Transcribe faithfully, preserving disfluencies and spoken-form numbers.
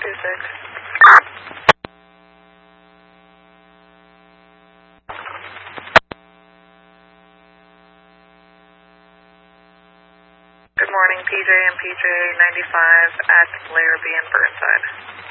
two six. Good morning, P J and P J ninety-five at Larrabee and Burnside.